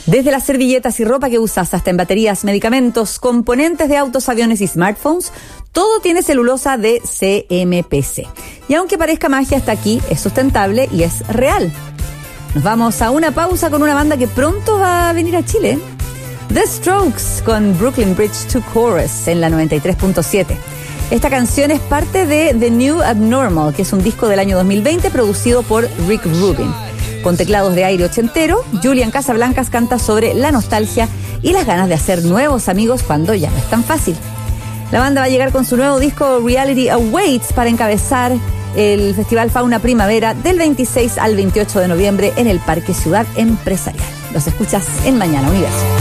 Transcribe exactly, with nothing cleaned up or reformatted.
Desde las servilletas y ropa que usas hasta en baterías, medicamentos, componentes de autos, aviones y smartphones, todo tiene celulosa de C M P C. Y aunque parezca magia, hasta aquí es sustentable y es real. Nos vamos a una pausa con una banda que pronto va a venir a Chile. The Strokes con Brooklyn Bridge to Chorus en la noventa y tres punto siete. Esta canción es parte de The New Abnormal, que es un disco del año dos mil veinte producido por Rick Rubin. Con teclados de aire ochentero, Julian Casablancas canta sobre la nostalgia y las ganas de hacer nuevos amigos cuando ya no es tan fácil. La banda va a llegar con su nuevo disco Reality Awaits para encabezar el Festival Fauna Primavera del veintiséis al veintiocho de noviembre en el Parque Ciudad Empresarial. Los escuchas en Mañana Universo.